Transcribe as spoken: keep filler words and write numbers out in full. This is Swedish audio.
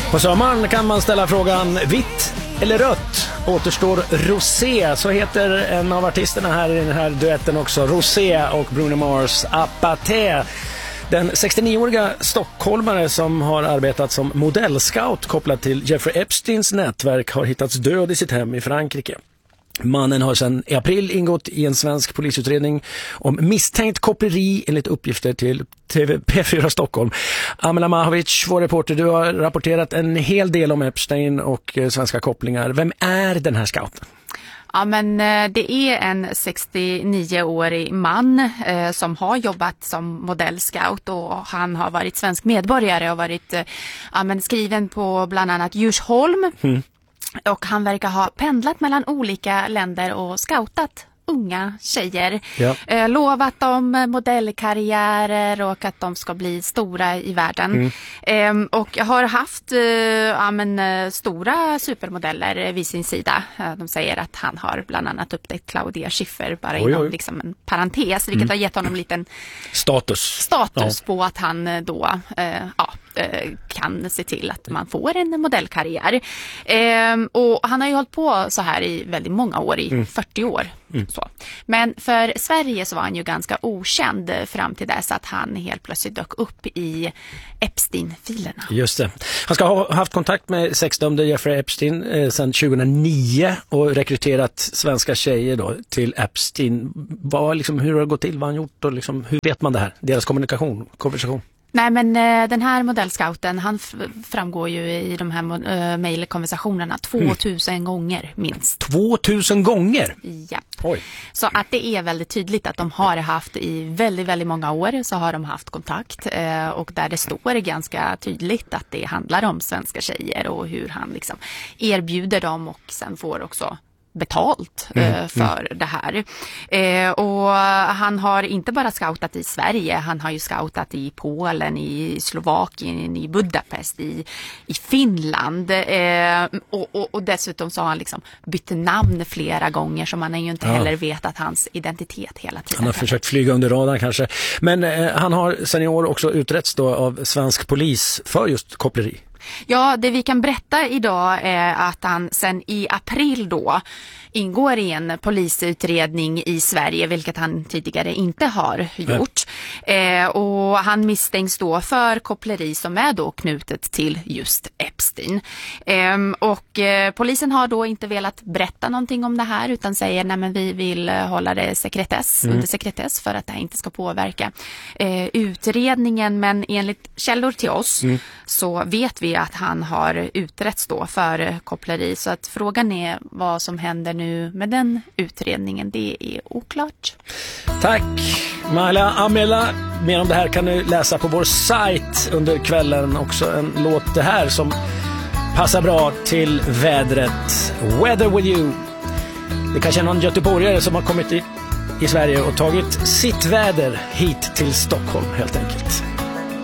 På sommaren kan man ställa frågan vitt eller rött. Återstår rosé, så heter en av artisterna här i den här duetten också. Rosé och Bruno Mars Apaté. Den sextionioåriga stockholmare som har arbetat som modellscout kopplad till Jeffrey Epsteins nätverk har hittats död i sitt hem i Frankrike. Mannen har sedan i april ingått i en svensk polisutredning om misstänkt koppleri enligt uppgifter till T V P fyra Stockholm. Amela Mahovic, vår reporter, du har rapporterat en hel del om Epstein och svenska kopplingar. Vem är den här scouten? Ja, men det är en sextionioårig man eh, som har jobbat som modellscout, och han har varit svensk medborgare och varit eh, ja, men skriven på bland annat Djursholm. Mm. Och han verkar ha pendlat mellan olika länder och scoutat unga tjejer. Ja. Eh, lovat dem modellkarriärer och att de ska bli stora i världen. Mm. Eh, och har haft eh, ja, men, eh, stora supermodeller vid sin sida. Eh, de säger att han har bland annat upptäckt Claudia Schiffer bara oj, inom oj. Liksom en parentes, vilket mm. har gett honom en liten status, status ja. på att han då eh, ja, kan se till att man får en modellkarriär. Eh, och han har ju hållit på så här i väldigt många år, i mm. fyrtio år. Mm. Så. Men för Sverige så var han ju ganska okänd fram till dess att han helt plötsligt dök upp i Epstein-filerna. Just det. Han ska ha haft kontakt med sexdömde Jeffrey Epstein eh, sedan tjugohundranio och rekryterat svenska tjejer då till Epstein. Vad, liksom, hur har det gått till? Vad har han gjort? Och liksom, hur vet man det här? Deras kommunikation, konversation? Nej, men eh, den här modellscouten, han f- framgår ju i de här uh, mejlkonversationerna tvåtusen mm. gånger minst. tvåtusen gånger? Ja. Oj. Så att det är väldigt tydligt att de har haft i väldigt, väldigt många år så har de haft kontakt. Eh, och där det står ganska tydligt att det handlar om svenska tjejer och hur han liksom erbjuder dem och sen får också betalt mm, eh, för mm. det här. Eh, och han har inte bara scoutat i Sverige, han har ju scoutat i Polen, i Slovakien, i Budapest, i, i Finland. Eh, och, och, och dessutom så har han liksom bytt namn flera gånger, så man har ju inte ja. heller vetat hans identitet hela tiden. Han har försökt flyga under radarn kanske. Men eh, han har sen i år också utretts då av svensk polis för just koppleri. Ja, det vi kan berätta idag är att han sen i april då ingår i en polisutredning i Sverige, vilket han tidigare inte har gjort. Eh, och han misstänks då för koppleri som är då knutet till just Epstein. Eh, och eh, polisen har då inte velat berätta någonting om det här, utan säger nej, men vi vill hålla det sekretess, mm. under sekretess för att det här inte ska påverka eh, utredningen. Men enligt källor till oss mm. så vet vi att han har utretts då för koppleri, så att frågan är vad som händer nu med den utredningen, det är oklart. Tack Maila Amela. Mer om det här kan du läsa på vår sajt under kvällen. Också en låt det här som passar bra till vädret. Weather with you. Det kanske är någon göteborgare som har kommit i, i Sverige och tagit sitt väder hit till Stockholm helt enkelt.